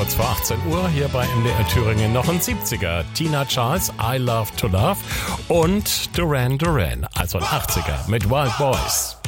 kurz vor 18 Uhr hier bei MDR Thüringen noch ein 70er. Tina Charles, I Love to Love und Duran Duran, also ein 80er mit Wild Boys.